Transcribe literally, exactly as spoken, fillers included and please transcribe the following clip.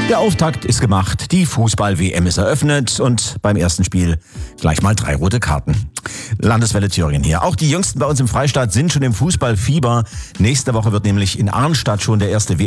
Der Auftakt ist gemacht, die Fußball-W M ist eröffnet und beim ersten Spiel gleich mal drei rote Karten. Landeswelle Thüringen hier. Auch die Jüngsten bei uns im Freistaat sind schon im Fußballfieber. Nächste Woche wird nämlich in Arnstadt schon der erste W